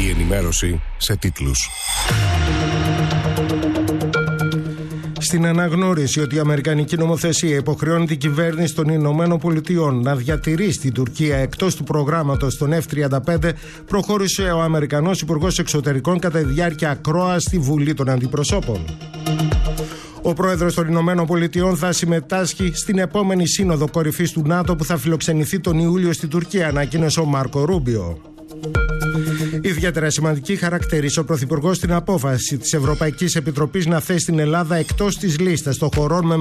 Η ενημέρωση σε τίτλους. Στην αναγνώριση ότι η αμερικανική νομοθεσία υποχρεώνει την κυβέρνηση των Ηνωμένων Πολιτειών να διατηρήσει την Τουρκία εκτός του προγράμματος των F-35, προχώρησε ο Αμερικανός Υπουργός Εξωτερικών κατά τη διάρκεια ακρόας στη Βουλή των Αντιπροσώπων. Ο πρόεδρος των Ηνωμένων Πολιτειών θα συμμετάσχει στην επόμενη σύνοδο κορυφής του ΝΑΤΟ που θα φιλοξενηθεί τον Ιούλιο στη Τουρκία, ανακοίνωσε ο Μάρκο Ρούμπιο. Ιδιαίτερα σημαντική χαρακτήρισε ο Πρωθυπουργός την απόφαση της Ευρωπαϊκής Επιτροπής να θέσει την Ελλάδα εκτός της λίστας των χωρών με